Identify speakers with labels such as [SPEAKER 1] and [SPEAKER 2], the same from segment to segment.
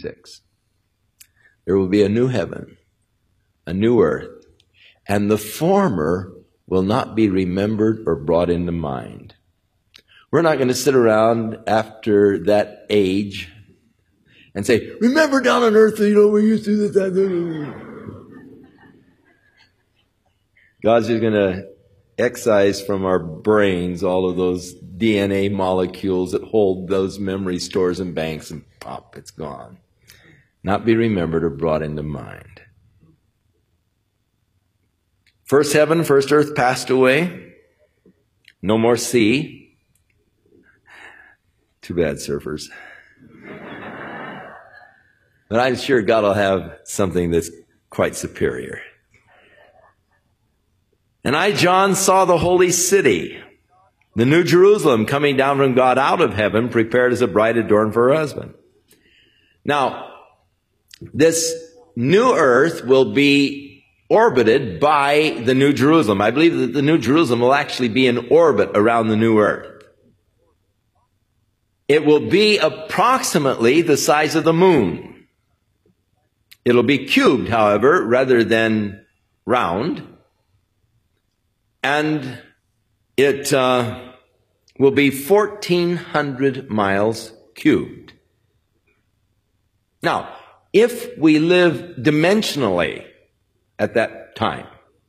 [SPEAKER 1] 66. There will be a new heaven, a new earth, and the former will not be remembered or brought into mind. We're not going to sit around after that age and say, remember down on earth, we used to do that. God's just going to excise from our brains all of those DNA molecules that hold those memory stores and banks, and pop, it's gone. Not be remembered or brought into mind. First heaven, first earth passed away. No more sea. Too bad, surfers. But I'm sure God will have something that's quite superior. And I, John, saw the holy city, the New Jerusalem, coming down from God out of heaven, prepared as a bride adorned for her husband. Now, this new earth will be orbited by the New Jerusalem. I believe that the New Jerusalem will actually be in orbit around the new earth. It will be approximately the size of the moon. It'll be cubed, however, rather than round. And it will be 1,400 miles cubed. Now, if we live dimensionally at that time,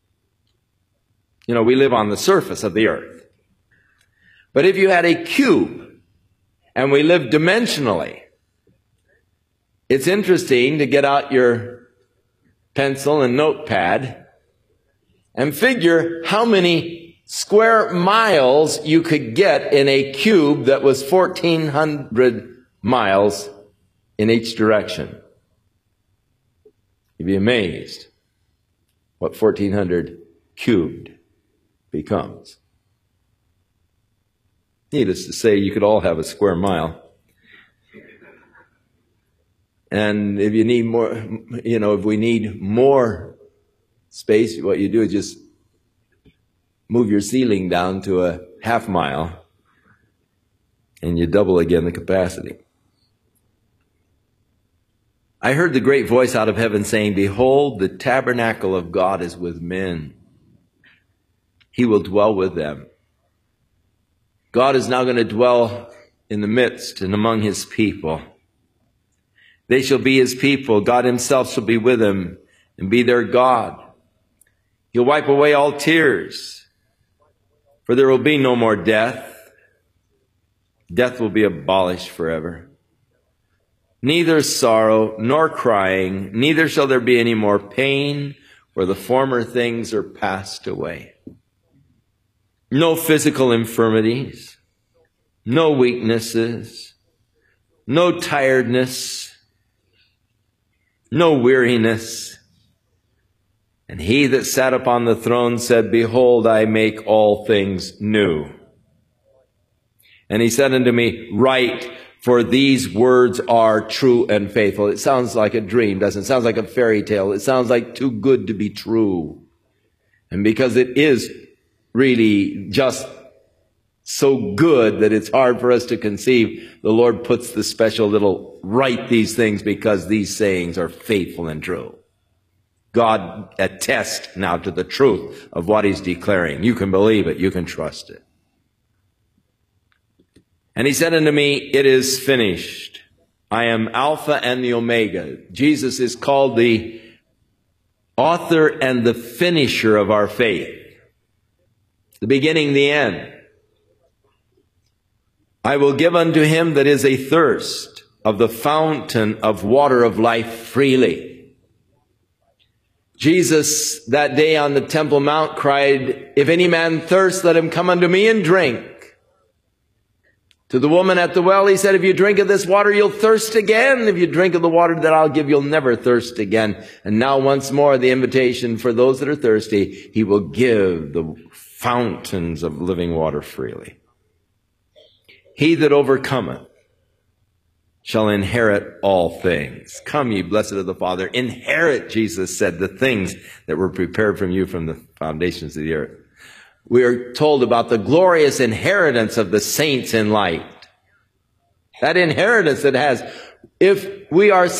[SPEAKER 1] we live on the surface of the earth. But if you had a cube and we live dimensionally, it's interesting to get out your pencil and notepad and figure how many square miles you could get in a cube that was 1,400 miles in each direction. You'd be amazed what 1,400 cubed becomes. Needless to say, you could all have a square mile. And if you need more, if we need more space, what you do is just move your ceiling down to a half mile and you double again the capacity. I heard the great voice out of heaven saying, behold, the tabernacle of God is with men. He will dwell with them. God is now going to dwell in the midst and among his people. They shall be his people. God himself shall be with them and be their God. He'll wipe away all tears, for there will be no more death. Death will be abolished forever. Neither sorrow nor crying, neither shall there be any more pain, for the former things are passed away. No physical infirmities, no weaknesses, no tiredness, no weariness. And he that sat upon the throne said, behold, I make all things new. And he said unto me, write, for these words are true and faithful. It sounds like a dream, doesn't it? It sounds like a fairy tale. It sounds like too good to be true. And because it is really just so good that it's hard for us to conceive, the Lord puts the special little write these things because these sayings are faithful and true. God attests now to the truth of what he's declaring. You can believe it. You can trust it. And he said unto me, it is finished. I am Alpha and the Omega. Jesus is called the author and the finisher of our faith. The beginning, the end. I will give unto him that is a thirst of the fountain of water of life freely. Jesus that day on the Temple Mount cried, if any man thirst, let him come unto me and drink. To the woman at the well, he said, if you drink of this water, you'll thirst again. If you drink of the water that I'll give, you'll never thirst again. And now once more, the invitation for those that are thirsty, he will give the fountains of living water freely. He that overcometh shall inherit all things. Come, ye blessed of the Father, inherit, Jesus said, the things that were prepared from you from the foundations of the earth. We are told about the glorious inheritance of the saints in light. That inheritance that has, if we are